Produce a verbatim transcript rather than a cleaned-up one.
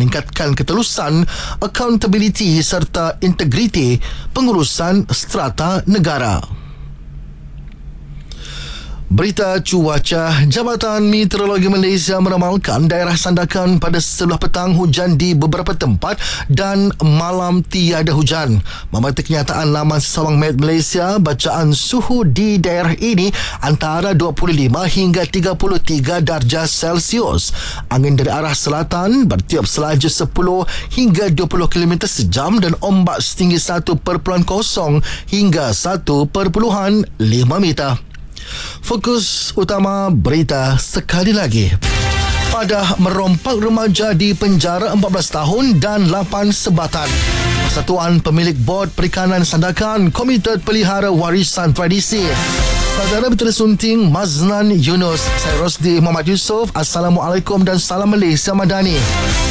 meningkatkan ketelusan, accountability serta integriti pengurusan strata negara. Berita cuaca. Jabatan Meteorologi Malaysia meramalkan daerah sandakan pada sebelah petang hujan di beberapa tempat dan malam tiada hujan. Mematuhi kenyataan laman Sesawang Met Malaysia, bacaan suhu di daerah ini antara dua puluh lima hingga tiga puluh tiga darjah Celsius. Angin dari arah selatan bertiup selaju sepuluh hingga dua puluh kilometer sejam dan ombak setinggi satu perpuluhan kosong hingga satu perpuluhan lima meter. Fokus utama berita sekali lagi. Padah merompak remaja di penjara empat belas tahun dan lapan sebatan. Persatuan Pemilik Bord Perikanan Sandakan komited pelihara warisan tradisi. Saudara Betul Sunting Mazlan Yunus, saya Rosdi Muhammad Yusof. Assalamualaikum dan salam Malaysia Madani.